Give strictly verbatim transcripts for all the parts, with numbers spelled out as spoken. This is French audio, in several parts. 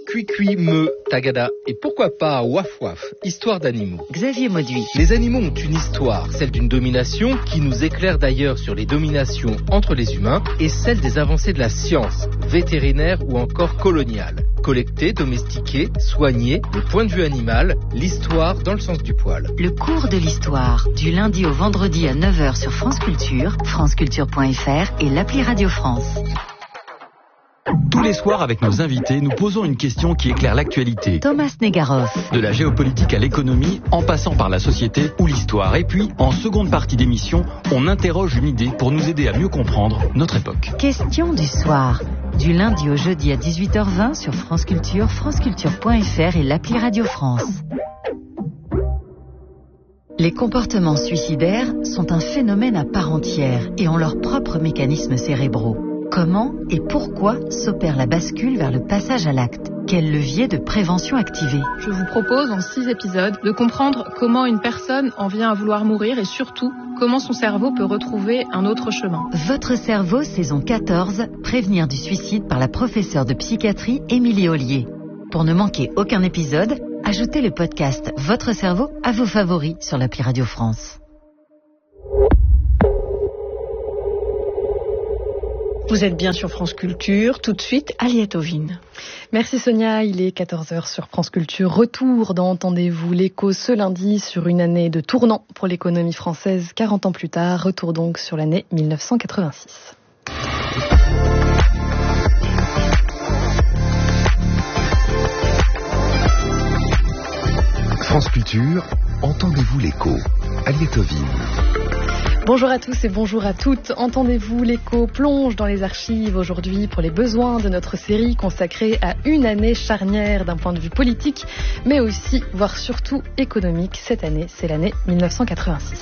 Cui-cui, meu, tagada et pourquoi pas waf-waf, histoire d'animaux. Xavier Mauduit. Les animaux ont une histoire, celle d'une domination qui nous éclaire d'ailleurs sur les dominations entre les humains et celle des avancées de la science, vétérinaire ou encore coloniale. Collecter, domestiquer, soigner, le point de vue animal, l'histoire dans le sens du poil. Le cours de l'histoire, du lundi au vendredi à neuf heures sur France Culture, franceculture point f r et l'appli Radio France. Tous les soirs, avec nos invités, nous posons une question qui éclaire l'actualité. Thomas Negaroff. De la géopolitique à l'économie, en passant par la société ou l'histoire. Et puis, en seconde partie d'émission, on interroge une idée pour nous aider à mieux comprendre notre époque. Question du soir. Du lundi au jeudi à dix-huit heures vingt sur France Culture, franceculture point f r et l'appli Radio France. Les comportements suicidaires sont un phénomène à part entière et ont leurs propres mécanismes cérébraux. Comment et pourquoi s'opère la bascule vers le passage à l'acte? Quel levier de prévention activer? Je vous propose en six épisodes de comprendre comment une personne en vient à vouloir mourir et surtout comment son cerveau peut retrouver un autre chemin. Votre cerveau, saison quatorze, prévenir du suicide par la professeure de psychiatrie Émilie Ollier. Pour ne manquer aucun épisode, ajoutez le podcast Votre cerveau à vos favoris sur l'appli Radio France. Vous êtes bien sur France Culture, tout de suite, Aliette Ovine. Merci Sonia, il est quatorze heures sur France Culture. Retour dans Entendez-vous l'écho ce lundi sur une année de tournant pour l'économie française, quarante ans plus tard. Retour donc sur l'année mille neuf cent quatre-vingt-six. France Culture, Entendez-vous l'écho, Aliette Ovine. Bonjour à tous et bonjour à toutes. Entendez-vous l'écho plonge dans les archives aujourd'hui pour les besoins de notre série consacrée à une année charnière d'un point de vue politique, mais aussi, voire surtout économique. Cette année, c'est l'année mille neuf cent quatre-vingt-six.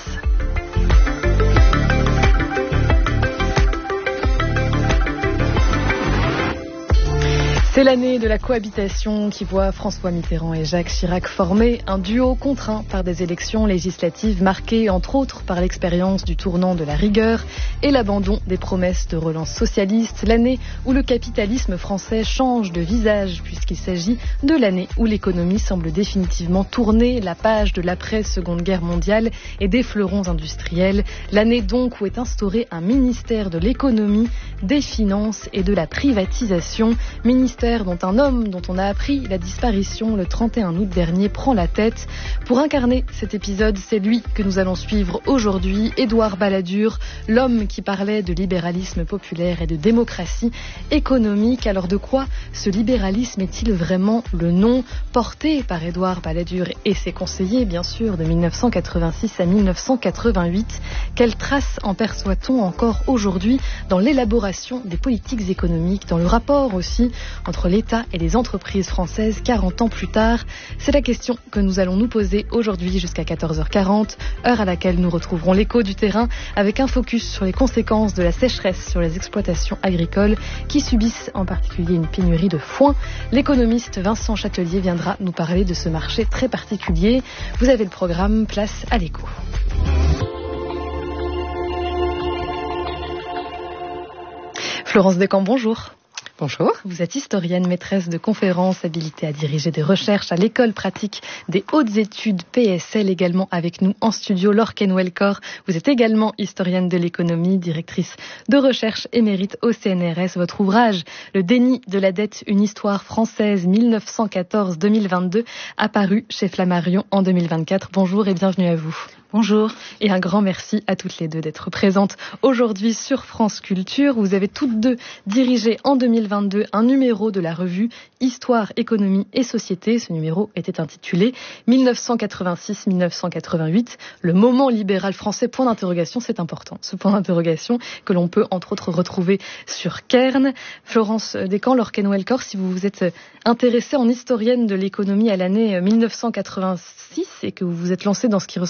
C'est l'année de la cohabitation qui voit François Mitterrand et Jacques Chirac former un duo contraint par des élections législatives marquées entre autres par l'expérience du tournant de la rigueur et l'abandon des promesses de relance socialiste. L'année où le capitalisme français change de visage puisqu'il s'agit de l'année où l'économie semble définitivement tourner la page de l'après-seconde guerre mondiale et des fleurons industriels. L'année donc où est instauré un ministère de l'économie, des finances et de la privatisation. Ministère dont un homme dont on a appris la disparition le trente et un août dernier prend la tête. Pour incarner cet épisode, c'est lui que nous allons suivre aujourd'hui, Édouard Balladur, l'homme qui parlait de libéralisme populaire et de démocratie économique. Alors de quoi ce libéralisme est-il vraiment le nom porté par Édouard Balladur et ses conseillers, bien sûr, de mille neuf cent quatre-vingt-six à mille neuf cent quatre-vingt-huit? Quelles traces en perçoit-on encore aujourd'hui dans l'élaboration des politiques économiques, dans le rapport aussi entre l'État et les entreprises françaises quarante ans plus tard? C'est la question que nous allons nous poser aujourd'hui jusqu'à quatorze heures quarante, heure à laquelle nous retrouverons l'écho du terrain avec un focus sur les conséquences de la sécheresse sur les exploitations agricoles qui subissent en particulier une pénurie de foin. L'économiste Vincent Châtelier viendra nous parler de ce marché très particulier. Vous avez le programme, place à l'écho. Florence Descamps, bonjour. Bonjour. Vous êtes historienne, maîtresse de conférences, habilitée à diriger des recherches à l'école pratique des hautes études P S L, également avec nous en studio, Laure Kenwelkor. Vous êtes également historienne de l'économie, directrice de recherche émérite au C N R S. Votre ouvrage, Le déni de la dette, une histoire française mille neuf cent quatorze à deux mille vingt-deux, apparu chez Flammarion en deux mille vingt-quatre. Bonjour et bienvenue à vous. Bonjour. Et un grand merci à toutes les deux d'être présentes aujourd'hui sur France Culture. Vous avez toutes deux dirigé en deux mille vingt-deux un numéro de la revue Histoire, économie et société. Ce numéro était intitulé mille neuf cent quatre-vingt-six à mille neuf cent quatre-vingt-huit, le moment libéral français, point d'interrogation, c'est important, ce point d'interrogation que l'on peut entre autres retrouver sur Cairn. Florence Descamps, Laure Kenwelkor, si vous vous êtes intéressée en historienne de l'économie à l'année mille neuf cent quatre-vingt-six et que vous vous êtes lancée dans ce qui ressemble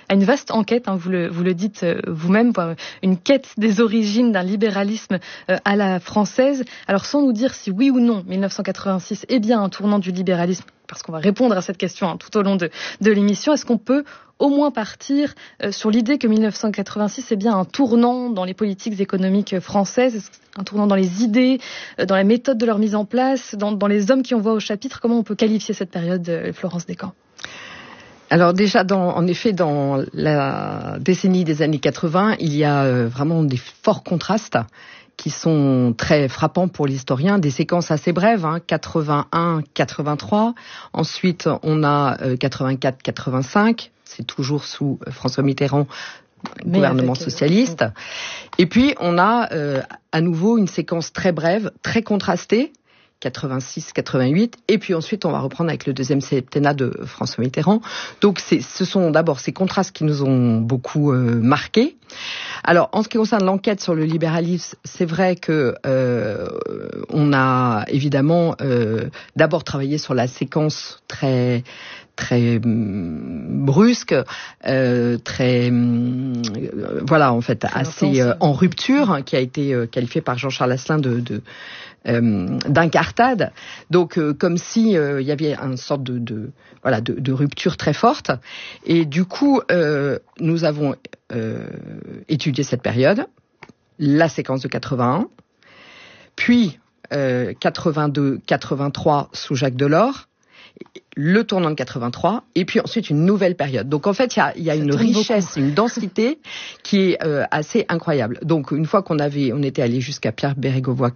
à une vaste enquête, hein, vous, le, vous le dites euh, vous-même, une quête des origines d'un libéralisme euh, à la française. Alors sans nous dire si oui ou non mille neuf cent quatre-vingt-six est bien un tournant du libéralisme, parce qu'on va répondre à cette question hein, tout au long de, de l'émission, est-ce qu'on peut au moins partir euh, sur l'idée que mille neuf cent quatre-vingt-six est bien un tournant dans les politiques économiques françaises, un tournant dans les idées, euh, dans la méthode de leur mise en place, dans, dans les hommes qui ont voix au chapitre? Comment on peut qualifier cette période, euh, Florence Descamps? Alors déjà, dans, en effet, dans la décennie des années quatre-vingts, il y a euh, vraiment des forts contrastes qui sont très frappants pour l'historien, des séquences assez brèves, hein, quatre-vingt-un quatre-vingt-trois, ensuite on a euh, quatre-vingt-quatre quatre-vingt-cinq, c'est toujours sous François Mitterrand, Mais gouvernement avec, socialiste, euh... et puis on a euh, à nouveau une séquence très brève, très contrastée, quatre-vingt-six quatre-vingt-huit, et puis ensuite on va reprendre avec le deuxième septennat de François Mitterrand. Donc c'est, ce sont d'abord ces contrastes qui nous ont beaucoup euh, marqués. Alors en ce qui concerne l'enquête sur le libéralisme, c'est vrai que euh, on a évidemment euh, d'abord travaillé sur la séquence très très brusque, euh, très euh, voilà en fait très assez euh, en rupture, hein, qui a été euh, qualifié par Jean-Charles Asselin de, de Euh, d'incartade, donc euh, comme si il euh, y avait une sorte de, de voilà de, de rupture très forte. Et du coup, euh, nous avons euh, étudié cette période, la séquence de quatre-vingt-un, puis euh, quatre-vingt-deux quatre-vingt-trois sous Jacques Delors, le tournant de quatre-vingt-trois, et puis ensuite une nouvelle période. Donc en fait, il y a, y a une richesse, beaucoup. Une densité qui est euh, assez incroyable. Donc une fois qu'on avait, on était allé jusqu'à Pierre Bérégovoy